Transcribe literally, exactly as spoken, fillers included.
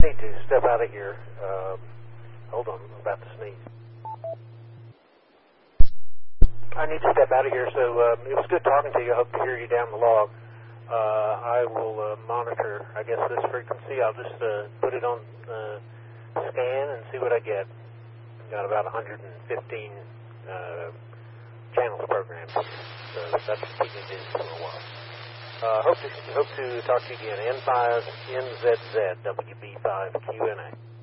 need to step out of here. Uh, hold on, I'm about to sneeze. I need to step out of here, so uh, it was good talking to you. I hope to hear you down the log. Uh, I will uh, monitor, I guess, this frequency. I'll just uh, put it on uh, scan and see what I get. Got about one hundred fifteen uh, channels programmed, so that's keeping me busy for a while. Uh, hope to hope to talk to you again. N five N Z Z W B five Q N A.